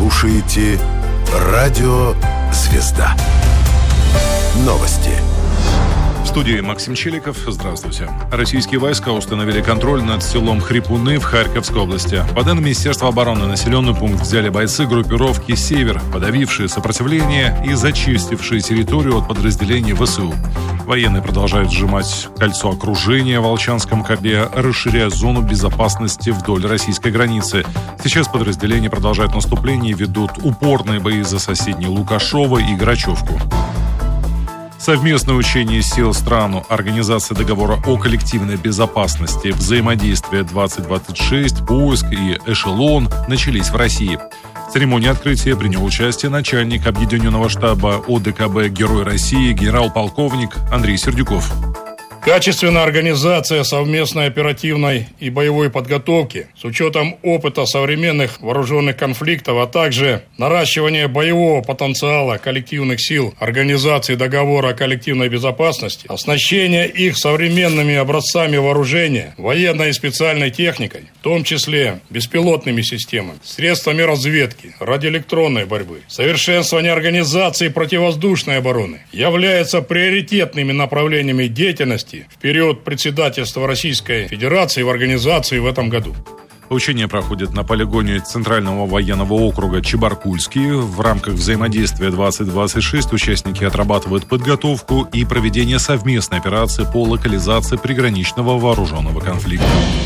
слушаете Радио «Звезда». Новости. В студии Максим Челиков. Здравствуйте. Российские войска установили контроль над селом Хрипуны в Харьковской области. По данным Министерства обороны, населенный пункт взяли бойцы группировки «Север», подавившие сопротивление и зачистившие территорию от подразделений ВСУ. Военные продолжают сжимать кольцо окружения в Волчанском копье, расширяя зону безопасности вдоль российской границы. Сейчас подразделения продолжают наступление и ведут упорные бои за соседние Лукашово и Грачевку. Совместное учение сил стран Организации договора о коллективной безопасности, взаимодействие 2026, поиск и эшелон начались в России. В церемонии открытия принял участие начальник Объединенного штаба ОДКБ «Герой России» генерал-полковник Андрей Сердюков. Качественная организация совместной оперативной и боевой подготовки с учетом опыта современных вооруженных конфликтов, а также наращивание боевого потенциала коллективных сил Организации договора о коллективной безопасности, оснащение их современными образцами вооружения, военной и специальной техникой, в том числе беспилотными системами, средствами разведки, радиоэлектронной борьбы, совершенствование организации противовоздушной обороны являются приоритетными направлениями деятельности в период председательства Российской Федерации в организации в этом году. Учения проходят на полигоне Центрального военного округа Чебаркульский. В рамках взаимодействия 2026 участники отрабатывают подготовку и проведение совместной операции по локализации приграничного вооруженного конфликта.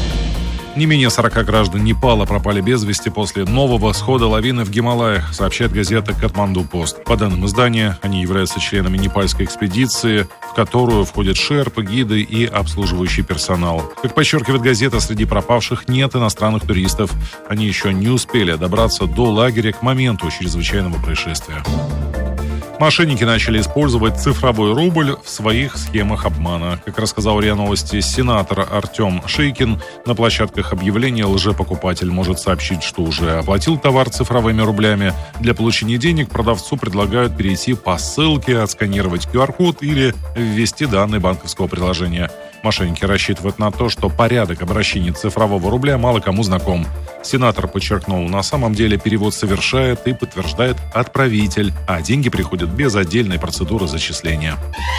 Не менее 40 граждан Непала пропали без вести после нового схода лавины в Гималаях, сообщает газета «Катманду-Пост». По данным издания, они являются членами непальской экспедиции, в которую входят шерпы, гиды и обслуживающий персонал. Как подчеркивает газета, среди пропавших нет иностранных туристов. Они еще не успели добраться до лагеря к моменту чрезвычайного происшествия. Мошенники начали использовать цифровой рубль в своих схемах обмана. Как рассказал РИА Новости сенатор Артем Шейкин, на площадках объявления лжепокупатель может сообщить, что уже оплатил товар цифровыми рублями. Для получения денег продавцу предлагают перейти по ссылке, отсканировать QR-код или ввести данные банковского приложения. Мошенники рассчитывают на то, что порядок обращения цифрового рубля мало кому знаком. Сенатор подчеркнул, на самом деле перевод совершает и подтверждает отправитель, а деньги приходят без отдельной процедуры зачисления.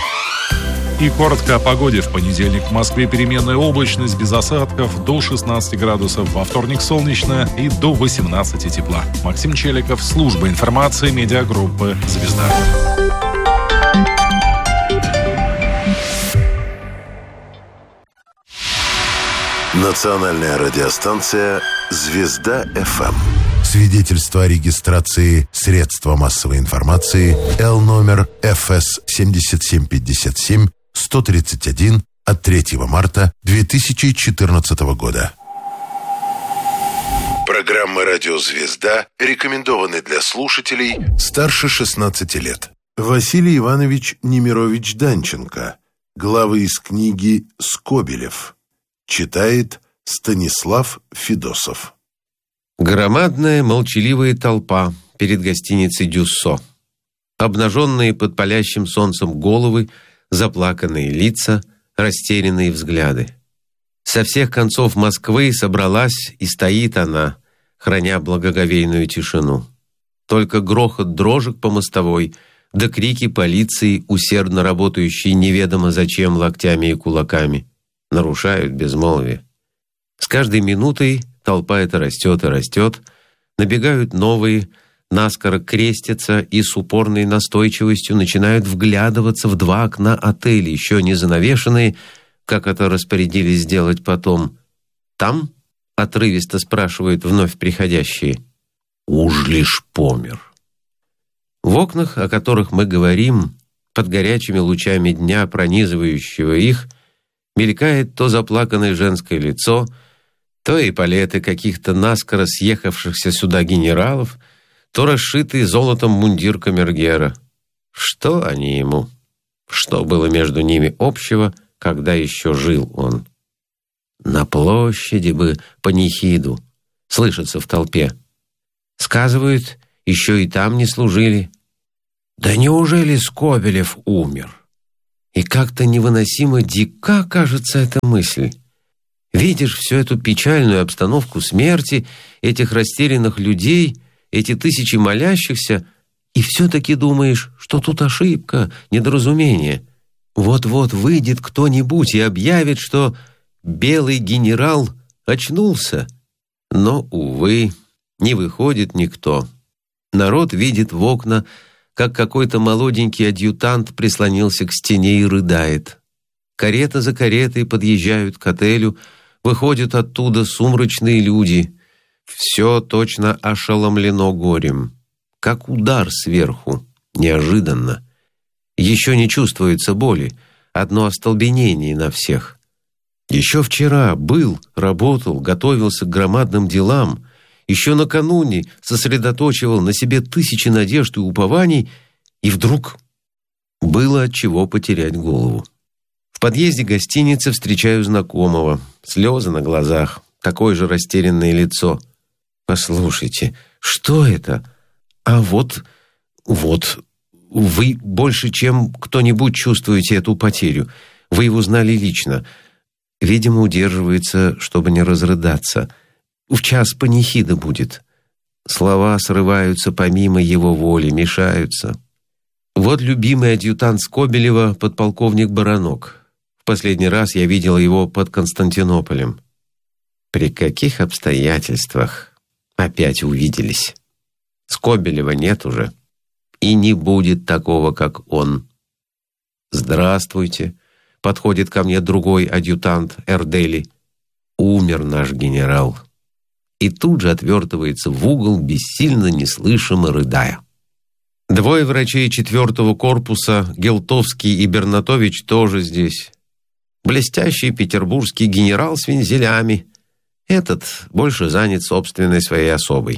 И коротко о погоде. В понедельник в Москве переменная облачность без осадков, до 16 градусов. Во вторник солнечно и до 18 тепла. Максим Челиков, служба информации медиагруппы «Звезда». Национальная радиостанция «Звезда-ФМ». Свидетельство о регистрации средства массовой информации Л номер ФС 7757-131 от 3 марта 2014 года. Программа «Радио Звезда» рекомендованы для слушателей старше 16 лет. Василий Иванович Немирович Данченко. Главы из книги «Скобелев». Читает Станислав Федосов. Громадная молчаливая толпа перед гостиницей «Дюссо». Обнаженные под палящим солнцем головы, заплаканные лица, растерянные взгляды. Со всех концов Москвы собралась и стоит она, храня благоговейную тишину. Только грохот дрожек по мостовой, да крики полиции, усердно работающие неведомо зачем локтями и кулаками, нарушают безмолвие. С каждой минутой толпа эта растет и растет, набегают новые, наскоро крестятся и с упорной настойчивостью начинают вглядываться в два окна отеля, еще не занавешенные, как это распорядились сделать потом. «Там?» — отрывисто спрашивают вновь приходящие. «Уж лишь помер». В окнах, о которых мы говорим, под горячими лучами дня, пронизывающего их, мелькает то заплаканное женское лицо, то эполеты каких-то наскоро съехавшихся сюда генералов, то расшитый золотом мундир камергера. Что они ему? Что было между ними общего, когда еще жил он? На площади бы панихиду, слышится в толпе. Сказывают, еще и там не служили. Да неужели Скобелев умер? И как-то невыносимо дика кажется эта мысль. Видишь всю эту печальную обстановку смерти, этих растерянных людей, эти тысячи молящихся, и все-таки думаешь, что тут ошибка, недоразумение. Вот-вот выйдет кто-нибудь и объявит, что белый генерал очнулся. Но, увы, не выходит никто. Народ видит в окна, как какой-то молоденький адъютант прислонился к стене и рыдает. Карета за каретой подъезжают к отелю, выходят оттуда сумрачные люди. Все точно ошеломлено горем. Как удар сверху, неожиданно. Еще не чувствуется боли, одно остолбенение на всех. Еще вчера был, работал, готовился к громадным делам, еще накануне сосредоточивал на себе тысячи надежд и упований, и вдруг было от чего потерять голову. В подъезде гостиницы встречаю знакомого, слезы на глазах, такое же растерянное лицо. «Послушайте, что это? А вот, вы больше, чем кто-нибудь чувствуете эту потерю. Вы его знали лично. Видимо, удерживается, чтобы не разрыдаться. В час панихида будет». Слова срываются помимо его воли, мешаются. Вот любимый адъютант Скобелева, подполковник Баранок. В последний раз я видел его под Константинополем. При каких обстоятельствах опять увиделись? Скобелева нет уже. И не будет такого, как он. «Здравствуйте», — подходит ко мне другой адъютант Эрдели. «Умер наш генерал». И тут же отвертывается в угол, бессильно, неслышимо рыдая. Двое врачей 4-го корпуса, Гелтовский и Бернатович, тоже здесь. Блестящий петербургский генерал с вензелями. Этот больше занят собственной своей особой.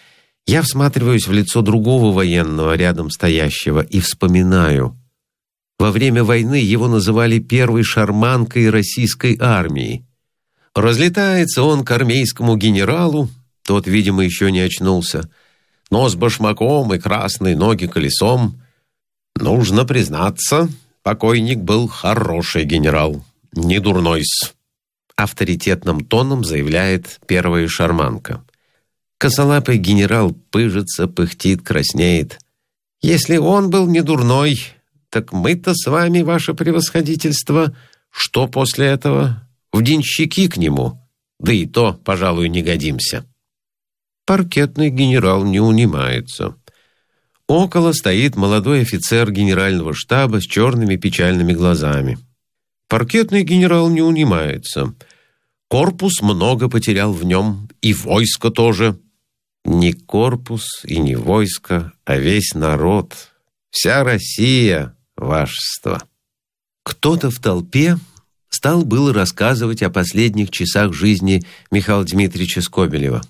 Я всматриваюсь в лицо другого военного, рядом стоящего, и вспоминаю. Во время войны его называли первой шарманкой российской армии. Разлетается он к армейскому генералу, тот, видимо, еще не очнулся. Нос башмаком и красные ноги колесом. Нужно признаться, покойник был хороший генерал, не дурной-с. Авторитетным тоном заявляет первая шарманка. Косолапый генерал пыжится, пыхтит, краснеет. «Если он был не дурной, так мы-то с вами, ваше превосходительство, что после этого? В денщики к нему? Да и то, пожалуй, не годимся». Паркетный генерал не унимается. Около стоит молодой офицер генерального штаба с черными печальными глазами. Паркетный генерал не унимается. Корпус много потерял в нем, и войско тоже. Не корпус и не войско, а весь народ. Вся Россия, вашество. Кто-то в толпе стал было рассказывать о последних часах жизни Михаила Дмитриевича Скобелева.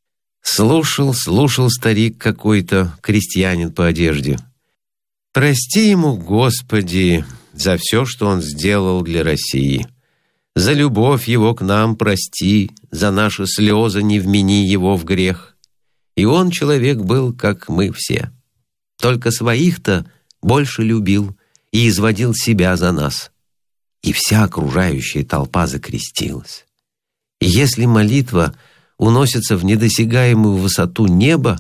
Слушал старик какой-то, крестьянин по одежде. Прости ему, Господи, за все, что он сделал для России. За любовь его к нам прости, за наши слезы не вмени его в грех. И он человек был, как мы все. Только своих-то больше любил и изводил себя за нас. И вся окружающая толпа закрестилась. И если молитва уносится в недосягаемую высоту неба,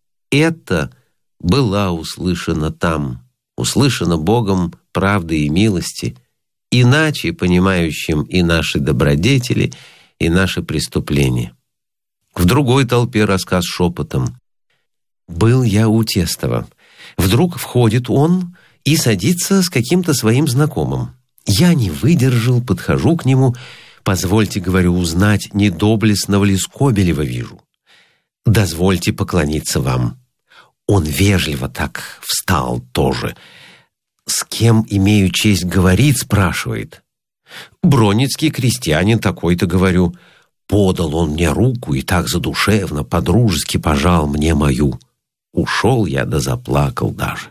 это была услышана там, услышана Богом правды и милости, иначе понимающим и наши добродетели, и наши преступления. В другой толпе рассказ шепотом. «Был я у Тестова. Вдруг входит он и садится с каким-то своим знакомым. Я не выдержал, подхожу к нему. Позвольте, говорю, узнать, не доблестного ли Скобелева вижу. Дозвольте поклониться вам». Он вежливо так встал тоже. «С кем имею честь говорить?» спрашивает. «Бронницкий крестьянин такой-то, говорю». Подал он мне руку и так задушевно, по-дружески пожал мне мою. Ушел я да заплакал даже.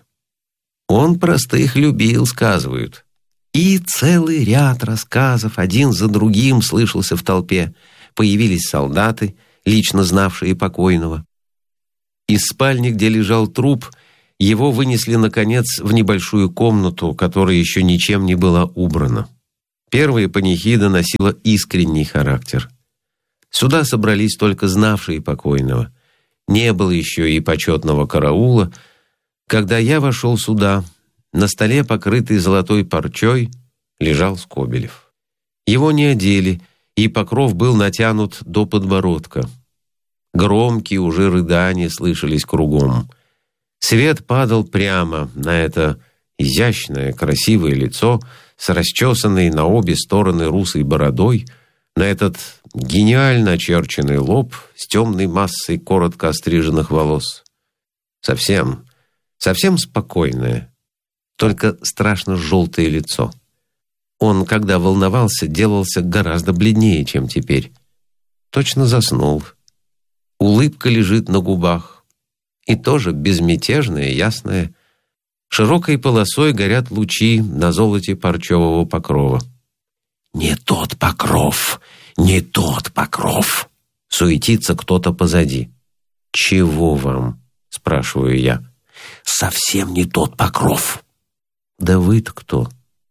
Он простых любил, сказывают. И целый ряд рассказов один за другим слышался в толпе. Появились солдаты, лично знавшие покойного. Из спальни, где лежал труп, его вынесли, наконец, в небольшую комнату, которая еще ничем не была убрана. Первая панихида носила искренний характер. Сюда собрались только знавшие покойного. Не было еще и почетного караула. Когда я вошел сюда, на столе, покрытый золотой парчой, лежал Скобелев. Его не одели, и покров был натянут до подбородка. Громкие уже рыдания слышались кругом. Свет падал прямо на это изящное, красивое лицо с расчесанной на обе стороны русой бородой, на этот гениально очерченный лоб с темной массой коротко остриженных волос. Совсем спокойное, только страшно желтое лицо. Он, когда волновался, делался гораздо бледнее, чем теперь. Точно заснул. Улыбка лежит на губах. И тоже безмятежная, ясная. Широкой полосой горят лучи на золоте парчевого покрова. «Не тот покров! Не тот покров!» Суетится кто-то позади. «Чего вам?» — спрашиваю я. «Совсем не тот покров». «Да вы-то кто?»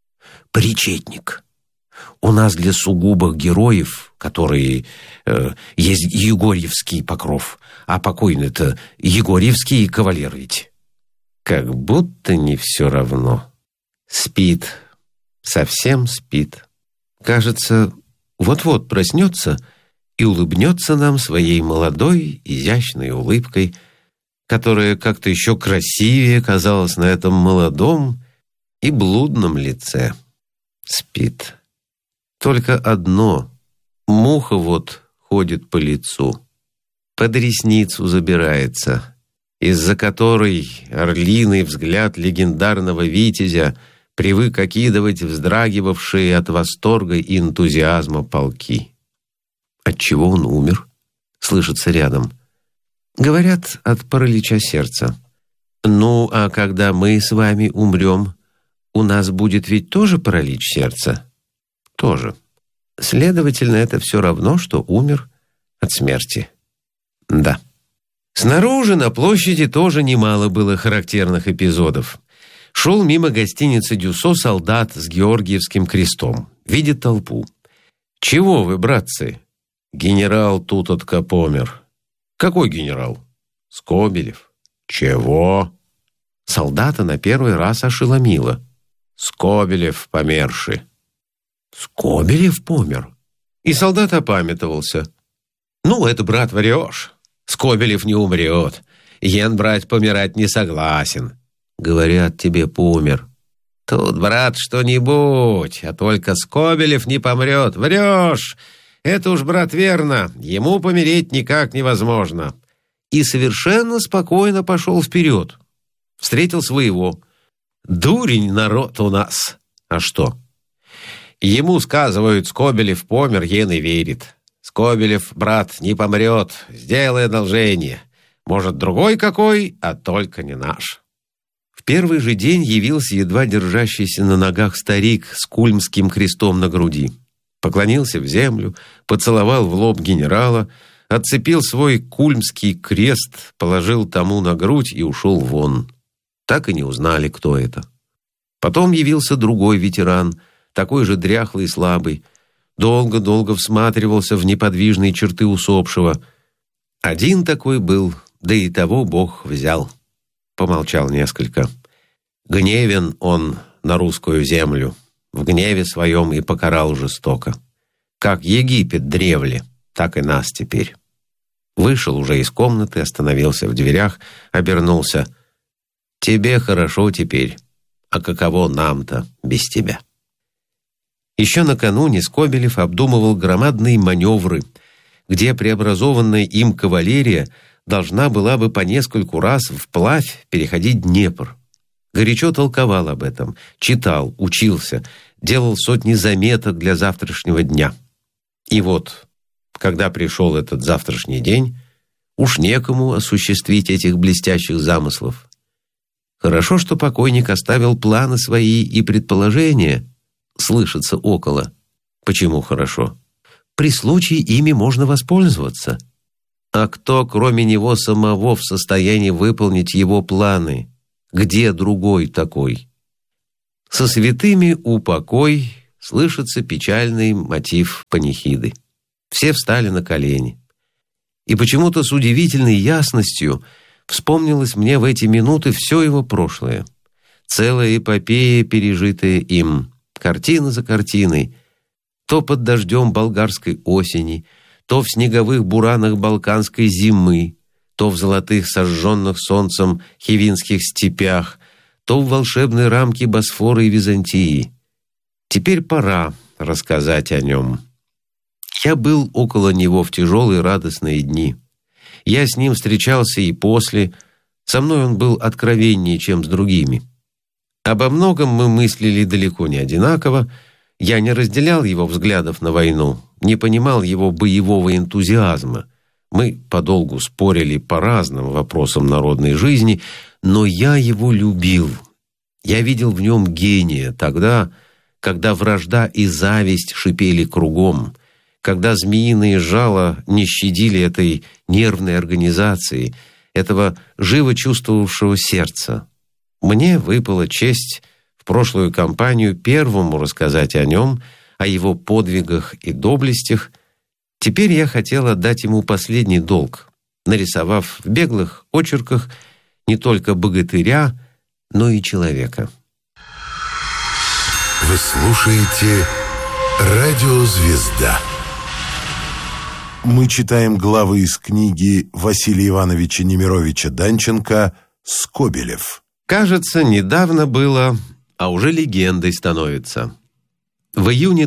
«Причетник. У нас для сугубых героев, которые есть Егорьевский покров, а покойный-то Егорьевский кавалер ведь». Как будто не все равно. Спит. Совсем спит. Кажется, вот-вот проснется и улыбнется нам своей молодой, изящной улыбкой, которая как-то еще красивее казалась на этом молодом и блудном лице. Спит. Только одно. Муха вот ходит по лицу. Под ресницу забирается, из-за которой орлиный взгляд легендарного витязя привык окидывать вздрагивавшие от восторга и энтузиазма полки. Отчего он умер? Слышится рядом. Говорят, от паралича сердца. Ну, а когда мы с вами умрем, у нас будет ведь тоже паралич сердца? Тоже. Следовательно, это все равно, что умер от смерти. Да. Снаружи, на площади, тоже немало было характерных эпизодов. Шел мимо гостиницы «Дюссо» солдат с Георгиевским крестом. Видит толпу. «Чего вы, братцы? Генерал Тутотка помер». «Какой генерал?» «Скобелев». «Чего?» Солдата на первый раз ошеломило. «Скобелев померши». «Скобелев помер?» И солдат опамятовался. «Ну, это, брат, врешь. Скобелев не умрет. Ен, брат, помирать не согласен». «Говорят, тебе помер». «Тут, брат, что-нибудь, а только Скобелев не помрет. Врешь! Это уж, брат, верно. Ему помереть никак невозможно». И совершенно спокойно пошел вперед. Встретил своего. Дурень народ у нас. А что? Ему сказывают, Скобелев помер, ен и верит. Скобелев, брат, не помрет. Сделай одолжение. Может, другой какой, а только не наш. В первый же день явился едва держащийся на ногах старик с кульмским крестом на груди. Поклонился в землю, поцеловал в лоб генерала, отцепил свой кульмский крест, положил тому на грудь и ушел вон. Так и не узнали, кто это. Потом явился другой ветеран, такой же дряхлый и слабый. Долго-долго всматривался в неподвижные черты усопшего. Один такой был, да и того Бог взял. Помолчал несколько. Гневен он на русскую землю. В гневе своем и покарал жестоко. Как Египет древле, так и нас теперь. Вышел уже из комнаты, остановился в дверях, обернулся. Тебе хорошо теперь, а каково нам-то без тебя? Еще накануне Скобелев обдумывал громадные маневры, где преобразованная им кавалерия должна была бы по нескольку раз вплавь переходить Днепр. Горячо толковал об этом, читал, учился, делал сотни заметок для завтрашнего дня. И вот, когда пришел этот завтрашний день, уж некому осуществить этих блестящих замыслов. Хорошо, что покойник оставил планы свои и предположения, слышится около. Почему хорошо? При случае ими можно воспользоваться. А кто, кроме него самого, в состоянии выполнить его планы? Где другой такой? Со святыми упокой слышится печальный мотив панихиды. Все встали на колени. И почему-то с удивительной ясностью вспомнилось мне в эти минуты все его прошлое. Целая эпопея, пережитая им, картина за картиной, то под дождем болгарской осени, то в снеговых буранах балканской зимы, то в золотых сожженных солнцем хивинских степях, то в волшебной рамке Босфора и Византии. Теперь пора рассказать о нем. Я был около него в тяжелые радостные дни. Я с ним встречался и после. Со мной он был откровеннее, чем с другими. Обо многом мы мыслили далеко не одинаково. Я не разделял его взглядов на войну, не понимал его боевого энтузиазма. Мы подолгу спорили по разным вопросам народной жизни, но я его любил. Я видел в нем гения тогда, когда вражда и зависть шипели кругом, когда змеиные жало не щадили этой нервной организации, этого живо чувствовавшего сердца. Мне выпала честь в прошлую кампанию первому рассказать о нем, о его подвигах и доблестях. Теперь я хотел отдать ему последний долг, нарисовав в беглых очерках не только богатыря, но и человека. Вы слушаете «Радио Звезда». Мы читаем главы из книги Василия Ивановича Немировича Данченко «Скобелев». Кажется, недавно было, а уже легендой становится. В июне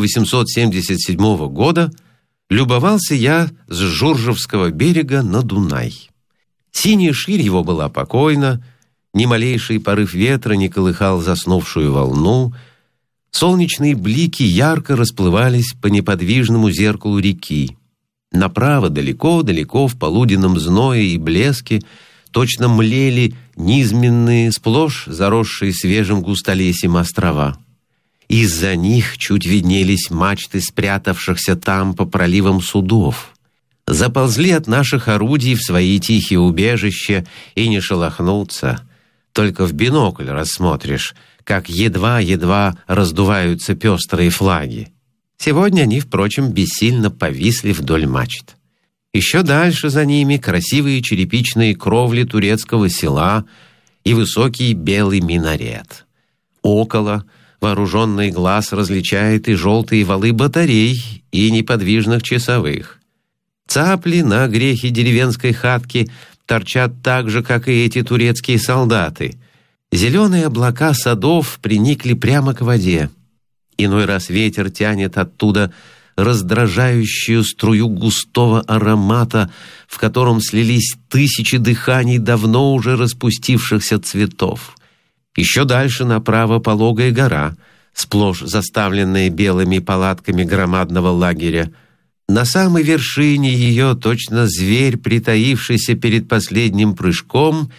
1877 года любовался я с Журжевского берега на Дунай. Синяя ширь его была покойна, ни малейший порыв ветра не колыхал заснувшую волну, солнечные блики ярко расплывались по неподвижному зеркалу реки. Направо, далеко-далеко, в полуденном зное и блеске, точно млели низменные, сплошь заросшие свежим густолесьем острова. Из-за них чуть виднелись мачты спрятавшихся там по проливам судов. Заползли от наших орудий в свои тихие убежища и не шелохнутся. Только в бинокль рассмотришь, как едва-едва раздуваются пестрые флаги. Сегодня они, впрочем, бессильно повисли вдоль мачт. Еще дальше за ними красивые черепичные кровли турецкого села и высокий белый минарет. Около вооруженный глаз различает и желтые валы батарей, и неподвижных часовых. Цапли на грехе деревенской хатки торчат так же, как и эти турецкие солдаты. Зеленые облака садов приникли прямо к воде. Иной раз ветер тянет оттуда раздражающую струю густого аромата, в котором слились тысячи дыханий давно уже распустившихся цветов. Еще дальше направо пологая гора, сплошь заставленная белыми палатками громадного лагеря. На самой вершине ее, точно зверь, притаившийся перед последним прыжком,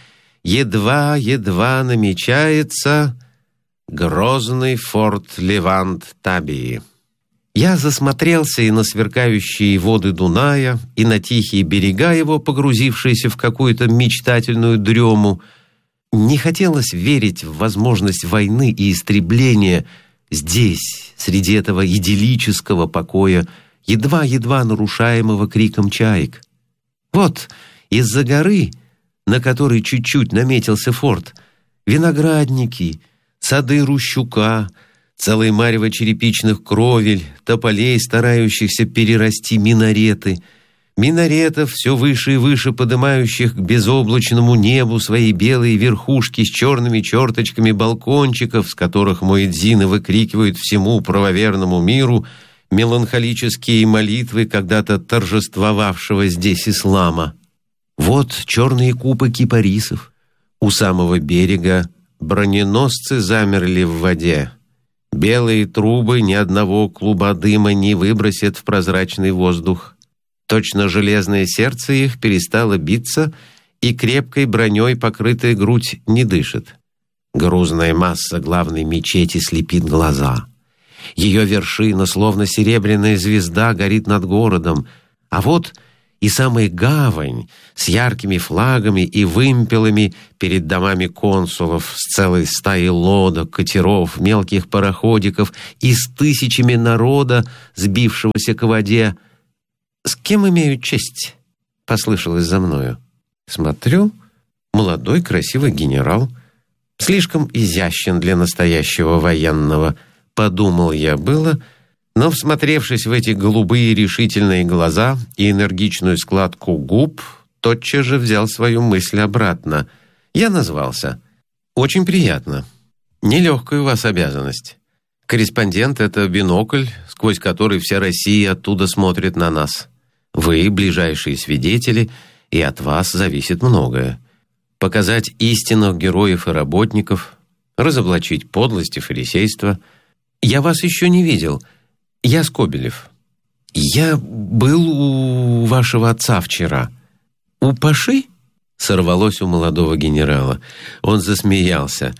едва-едва намечается грозный форт Левант-Табии. Я засмотрелся и на сверкающие воды Дуная, и на тихие берега его, погрузившиеся в какую-то мечтательную дрему. Не хотелось верить в возможность войны и истребления здесь, среди этого идиллического покоя, едва-едва нарушаемого криком чаек. Вот из-за горы, на которой чуть-чуть наметился форт, виноградники, сады Рущука, целое марево черепичных кровель, тополей, старающихся перерасти минареты, минаретов, все выше и выше поднимающих к безоблачному небу свои белые верхушки с черными черточками балкончиков, с которых муэдзины выкрикивают всему правоверному миру меланхолические молитвы когда-то торжествовавшего здесь ислама. Вот черные купы кипарисов. У самого берега броненосцы замерли в воде. Белые трубы ни одного клуба дыма не выбросят в прозрачный воздух. Точно железное сердце их перестало биться, и крепкой броней покрытая грудь не дышит. Грузная масса главной мечети слепит глаза. Ее вершина, словно серебряная звезда, горит над городом. А вот и самая гавань с яркими флагами и вымпелами перед домами консулов, с целой стаей лодок, катеров, мелких пароходиков и с тысячами народа, сбившегося к воде. С кем имею честь? послышалось за мною. Смотрю, молодой красивый генерал, слишком изящен для настоящего военного, подумал я было, но, всмотревшись в эти голубые решительные глаза и энергичную складку губ, тотчас же взял свою мысль обратно. Я назвался. Очень приятно. Нелегкая у вас обязанность. Корреспондент — это бинокль, сквозь который вся Россия оттуда смотрит на нас. Вы — ближайшие свидетели, и от вас зависит многое. Показать истинных героев и работников, разоблачить подлость и фарисейство. Я вас еще не видел. Я Скобелев. Я был у вашего отца вчера. У Паши? Сорвалось у молодого генерала. Он засмеялся.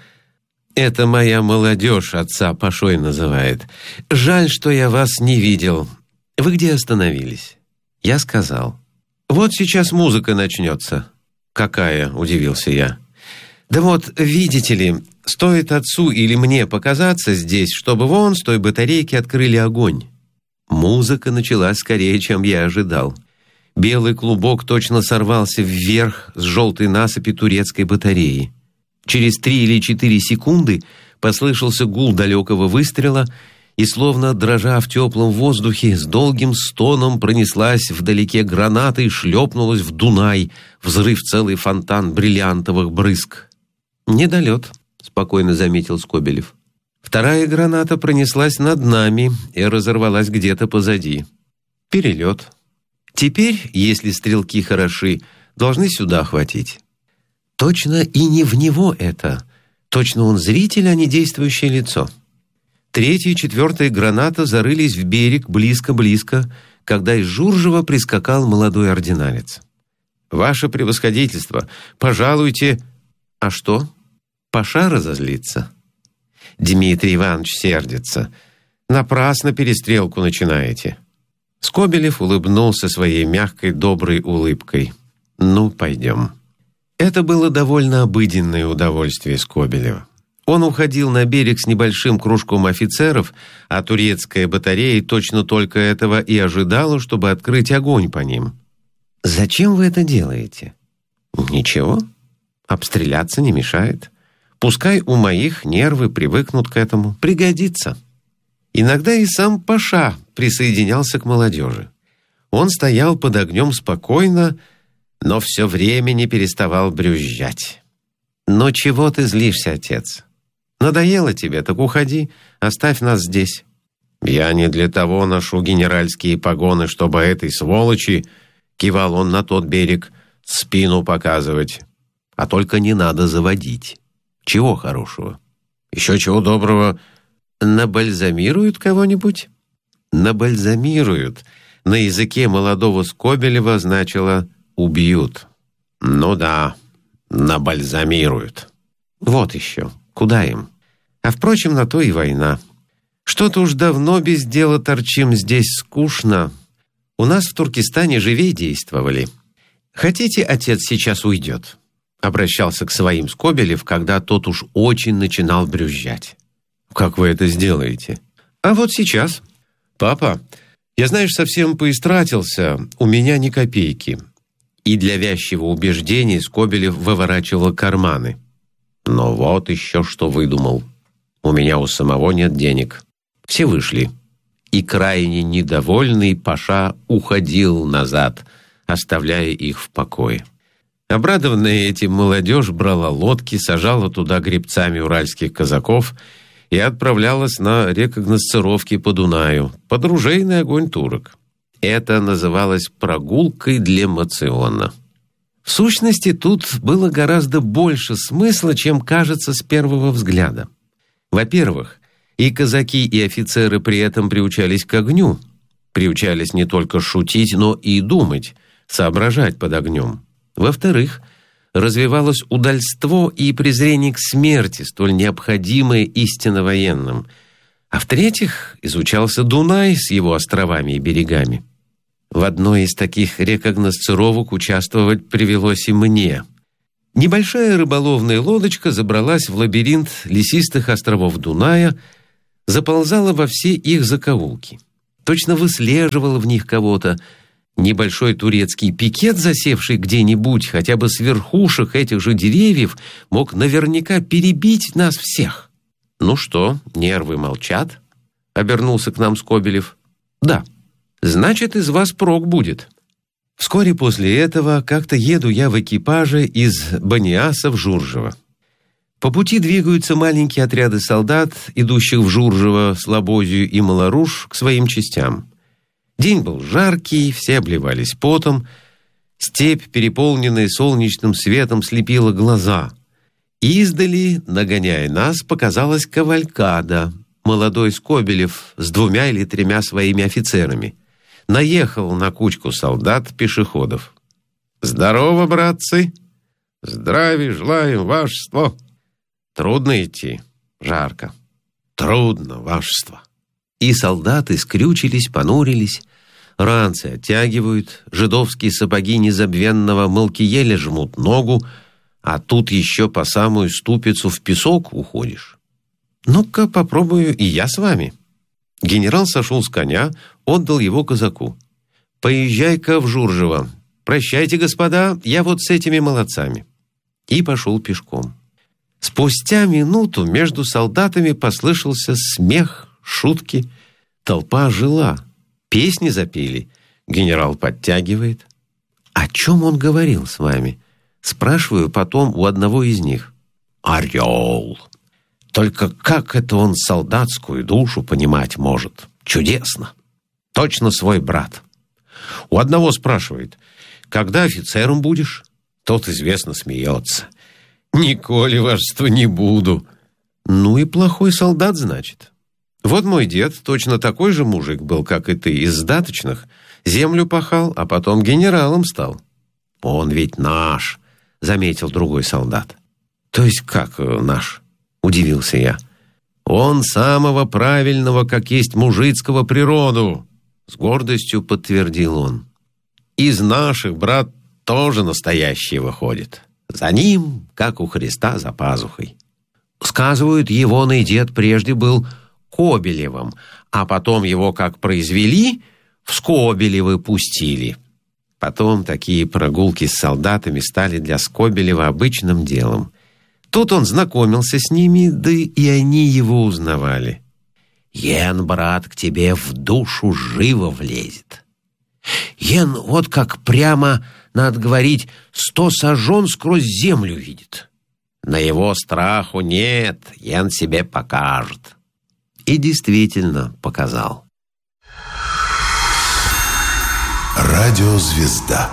Это моя молодежь отца Пашой называет. Жаль, что я вас не видел. Вы где остановились? Я сказал. Вот сейчас музыка начнется. Какая? Удивился я. Да вот, видите ли, стоит отцу или мне показаться здесь, чтобы вон с той батарейки открыли огонь. Музыка началась скорее, чем я ожидал. Белый клубок точно сорвался вверх с желтой насыпи турецкой батареи. Через 3 или 4 секунды послышался гул далекого выстрела, и, словно дрожа в теплом воздухе, с долгим стоном пронеслась вдалеке граната и шлепнулась в Дунай, взрыв целый фонтан бриллиантовых брызг. «Недолет», — спокойно заметил Скобелев. «Вторая граната пронеслась над нами и разорвалась где-то позади. Перелет. Теперь, если стрелки хороши, должны сюда хватить». Точно и не в него это. Точно он зритель, а не действующее лицо. 3-я и 4-я граната зарылись в берег близко-близко, когда из Журжева прискакал молодой ординалец. «Ваше превосходительство, пожалуйте...» «А что? Паша разозлится?» «Дмитрий Иванович сердится. Напрасно перестрелку начинаете». Скобелев улыбнулся своей мягкой, доброй улыбкой. «Ну, пойдем». Это было довольно обыденное удовольствие Скобелева. Он уходил на берег с небольшим кружком офицеров, а турецкая батарея точно только этого и ожидала, чтобы открыть огонь по ним. «Зачем вы это делаете?» «Ничего. Обстреляться не мешает. Пускай у моих нервы привыкнут к этому. Пригодится». Иногда и сам Паша присоединялся к молодежи. Он стоял под огнем спокойно, но все время не переставал брюзжать. «Ну чего ты злишься, отец? Надоело тебе, так уходи, оставь нас здесь». «Я не для того ношу генеральские погоны, чтобы этой сволочи, — кивал он на тот берег, — спину показывать. А только не надо заводить. Чего хорошего? Еще чего доброго. Набальзамируют кого-нибудь?» «Набальзамируют» на языке молодого Скобелева значило «убьют». «Ну да, набальзамируют». Вот еще. Куда им? А впрочем, на то и война. Что-то уж давно без дела торчим здесь, скучно. У нас в Туркестане живей действовали. Хотите, отец сейчас уйдет?» Обращался к своим Скобелев, когда тот уж очень начинал брюзжать. «Как вы это сделаете?» «А вот сейчас. Папа, я, знаешь, совсем поистратился, у меня ни копейки». И для вязчего убеждения Скобелев выворачивал карманы. «Но вот еще что выдумал. У меня у самого нет денег». Все вышли. И крайне недовольный Паша уходил назад, оставляя их в покое. Обрадованная этим молодежь брала лодки, сажала туда гребцами уральских казаков и отправлялась на рекогносцировки по Дунаю, под ружейный огонь турок. Это называлось прогулкой для мациона. В сущности, тут было гораздо больше смысла, чем кажется с первого взгляда. Во-первых, и казаки, и офицеры при этом приучались к огню. Приучались не только шутить, но и думать, соображать под огнем. Во-вторых, развивалось удальство и презрение к смерти, столь необходимое истинно военным. А в-третьих, изучался Дунай с его островами и берегами. В одной из таких рекогносцировок участвовать привелось и мне. Небольшая рыболовная лодочка забралась в лабиринт лесистых островов Дуная, заползала во все их закоулки. Точно выслеживала в них кого-то, Небольшой турецкий пикет, засевший где-нибудь, хотя бы с верхушек этих же деревьев, мог наверняка перебить нас всех. «Ну что, нервы молчат?» — обернулся к нам Скобелев. «Да, значит, из вас прок будет». Вскоре после этого как-то еду я в экипаже из Баниаса в Журжево. По пути двигаются маленькие отряды солдат, идущих в Журжево, Слободию и Малоруш к своим частям. День был жаркий, все обливались потом. Степь, переполненная солнечным светом, слепила глаза. Издали, нагоняя нас, показалась кавалькада. Молодой Скобелев с 2 или 3 своими офицерами наехал на кучку солдат-пешеходов. «Здорово, братцы! Здравия желаем, вашество!» «Трудно идти, жарко. Трудно, вашество». И солдаты скрючились, понурились, ранцы оттягивают, жидовские сапоги незабвенного Малкиеля жмут ногу, а тут еще по самую ступицу в песок уходишь. «Ну-ка, попробую и я с вами». Генерал сошел с коня, отдал его казаку. «Поезжай-ка в Журжево. Прощайте, господа, я вот с этими молодцами». И пошел пешком. Спустя минуту между солдатами послышался смех, шутки. Толпа ожила. Песни запели. Генерал подтягивает. «О чем он говорил с вами?» Спрашиваю потом у одного из них. «Орел! Только как это он солдатскую душу понимать может? Чудесно! Точно свой брат!» У одного спрашивает: «Когда офицером будешь?» Тот, известно, смеется: «Николи, вашество, не буду». «Ну и плохой солдат, значит. Вот мой дед точно такой же мужик был, как и ты, из сдаточных. Землю пахал, а потом генералом стал». «Он ведь наш», — заметил другой солдат. «То есть как наш?» — удивился я. «Он самого правильного, как есть мужицкого природу», — с гордостью подтвердил он. «Из наших, брат, тоже настоящий выходит. За ним, как у Христа за пазухой. Сказывают, егоный дед прежде был Кобелевым, а потом его как произвели, в Скобелевы пустили». Потом такие прогулки с солдатами стали для Скобелева обычным делом. Тут он знакомился с ними, да и они его узнавали. «Ен, брат, к тебе в душу живо влезет. Ен вот как прямо, надо говорить, 100 сажен сквозь землю видит. На его страху нет, Ен себе покажет». И действительно показал. Радиозвезда.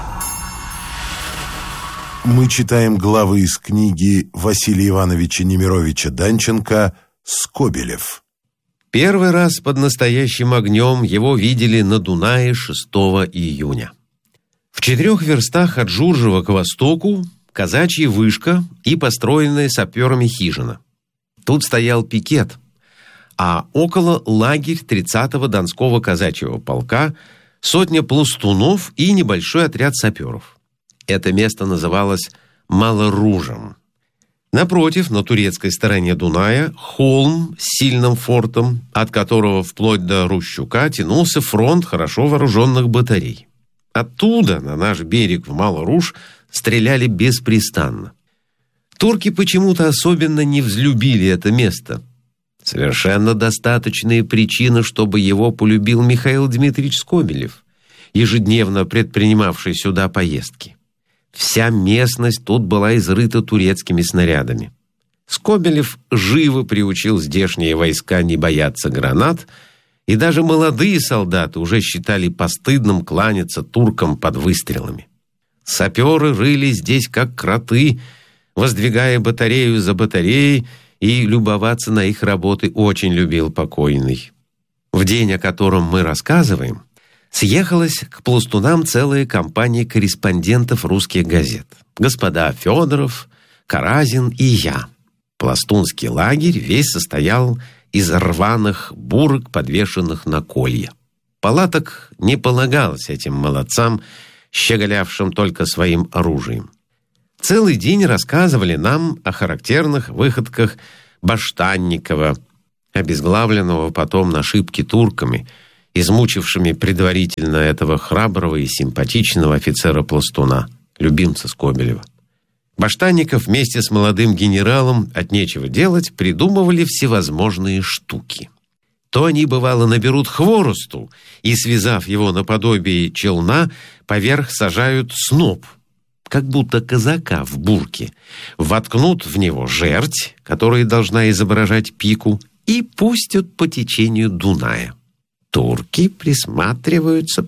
Мы читаем главы из книги Василия Ивановича Немировича Данченко «Скобелев». Первый раз под настоящим огнем его видели на Дунае 6 июня. В 4 верстах от Журжева к востоку казачья вышка и построенная саперами хижина. Тут стоял пикет, а около лагерь 30-го Донского казачьего полка, 100 пластунов и небольшой отряд саперов. Это место называлось Малоружем. Напротив, на турецкой стороне Дуная, холм с сильным фортом, от которого вплоть до Рущука тянулся фронт хорошо вооруженных батарей. Оттуда на наш берег в Малоруж стреляли беспрестанно. Турки почему-то особенно не взлюбили это место. Совершенно достаточная причина, чтобы его полюбил Михаил Дмитриевич Скобелев, ежедневно предпринимавший сюда поездки. Вся местность тут была изрыта турецкими снарядами. Скобелев живо приучил здешние войска не бояться гранат, и даже молодые солдаты уже считали постыдным кланяться туркам под выстрелами. Саперы рыли здесь как кроты, воздвигая батарею за батареей, и любоваться на их работы очень любил покойный. В день, о котором мы рассказываем, съехалась к пластунам целая компания корреспондентов русских газет. Господа Федоров, Каразин и я. Пластунский лагерь весь состоял из рваных бурок, подвешенных на колья. Палаток не полагалось этим молодцам, щеголявшим только своим оружием. Целый день рассказывали нам о характерных выходках Баштанникова, обезглавленного потом на шибке турками, измучившими предварительно этого храброго и симпатичного офицера-пластуна, любимца Скобелева. Баштанников вместе с молодым генералом от нечего делать придумывали всевозможные штуки. То они, бывало, наберут хворосту и, связав его наподобие челна, поверх сажают сноп, как будто казака в бурке, воткнут в него жерть, которая должна изображать пику, и пустят по течению Дуная. Турки присматриваются,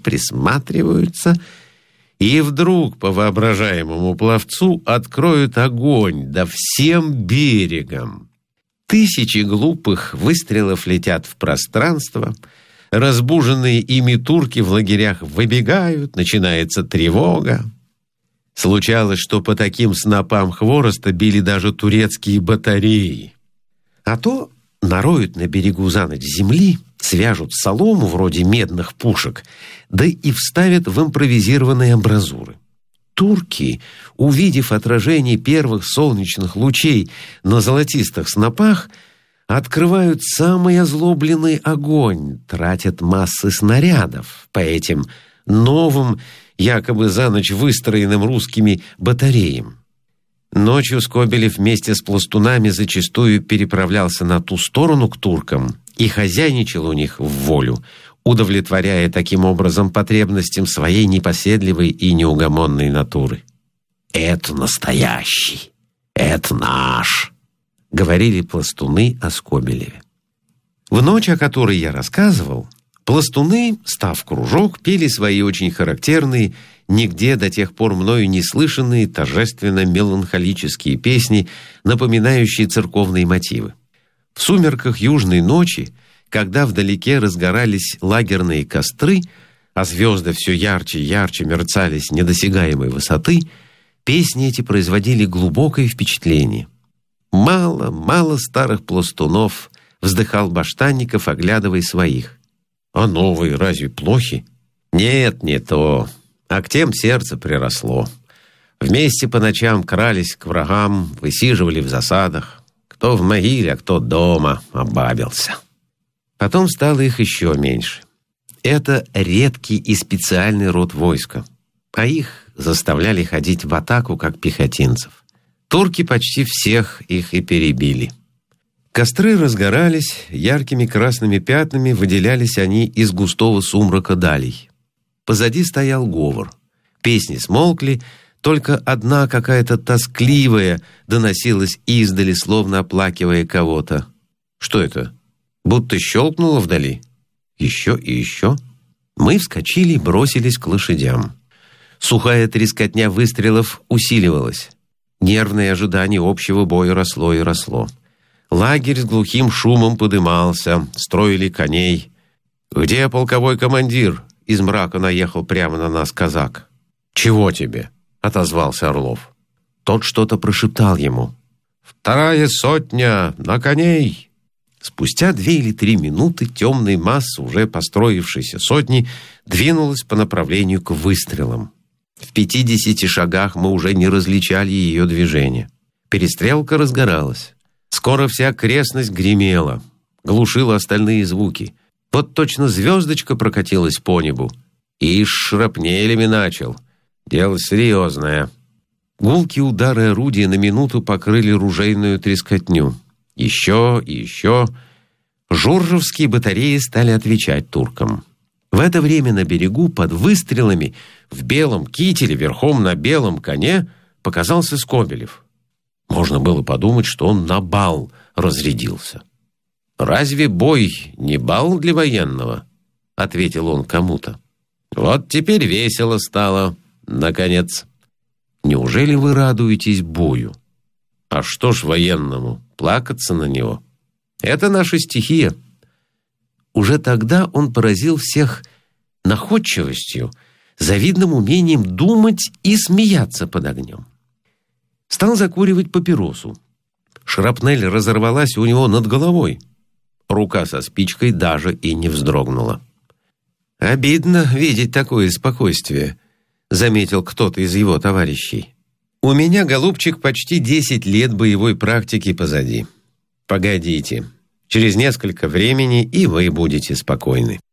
и вдруг по воображаемому пловцу откроют огонь, да всем берегом. Тысячи глупых выстрелов летят в пространство, разбуженные ими турки в лагерях выбегают, начинается тревога. Случалось, что по таким снопам хвороста били даже турецкие батареи. А то нароют на берегу за ночь земли, свяжут солому вроде медных пушек, да и вставят в импровизированные амбразуры. Турки, увидев отражение первых солнечных лучей на золотистых снопах, открывают самый озлобленный огонь, тратят массы снарядов по этим новым, якобы за ночь выстроенным русскими батареям. Ночью Скобелев вместе с пластунами зачастую переправлялся на ту сторону к туркам и хозяйничал у них в волю, удовлетворяя таким образом потребностям своей непоседливой и неугомонной натуры. «Это настоящий, это наш», — говорили пластуны о Скобелеве. В ночь, о которой я рассказывал, пластуны, став в кружок, пели свои очень характерные, нигде до тех пор мною не слышанные торжественно-меланхолические песни, напоминающие церковные мотивы. В сумерках южной ночи, когда вдалеке разгорались лагерные костры, а звезды все ярче и ярче мерцали с недосягаемой высоты, песни эти производили глубокое впечатление. «Мало старых пластунов», — вздыхал Баштанников, оглядывая своих. «А новые разве плохи?» «Нет, не то. А к тем сердце приросло. Вместе по ночам крались к врагам, высиживали в засадах. Кто в могиле, а кто дома, обабился». Потом стало их еще меньше. Это редкий и специальный род войска, а их заставляли ходить в атаку, как пехотинцев. Турки почти всех их и перебили. Костры разгорались, яркими красными пятнами выделялись они из густого сумрака далей. Позади стоял говор. Песни смолкли, только одна какая-то тоскливая доносилась издали, словно оплакивая кого-то. Что это? Будто щелкнуло вдали. Еще и еще. Мы вскочили и бросились к лошадям. Сухая трескотня выстрелов усиливалась. Нервное ожидание общего боя росло и росло. Лагерь с глухим шумом подымался, строили коней. «Где полковой командир?» Из мрака наехал прямо на нас казак. «Чего тебе?» — отозвался Орлов. Тот что-то прошептал ему. «2 сотня! На коней!» Спустя 2 или 3 минуты темная масса уже построившейся сотни двинулась по направлению к выстрелам. В 50 шагах мы уже не различали ее движения. Перестрелка разгоралась. Скоро вся окрестность гремела, глушила остальные звуки. Вот точно звездочка прокатилась по небу. И с шрапнелями начал. Дело серьезное. Гулкие удары орудия на минуту покрыли ружейную трескотню. Еще и еще. Журжевские батареи стали отвечать туркам. В это время на берегу под выстрелами в белом кителе верхом на белом коне показался Скобелев. Можно было подумать, что он на бал разрядился. «Разве бой не бал для военного?» — ответил он кому-то. «Вот теперь весело стало, наконец». «Неужели вы радуетесь бою?» «А что ж военному? Плакаться на него? Это наша стихия». Уже тогда он поразил всех находчивостью, завидным умением думать и смеяться под огнем. Стал закуривать папиросу. Шрапнель разорвалась у него над головой. Рука со спичкой даже и не вздрогнула. «Обидно видеть такое спокойствие», — заметил кто-то из его товарищей. «У меня, голубчик, почти 10 лет боевой практики позади. Погодите, через несколько времени и вы будете спокойны».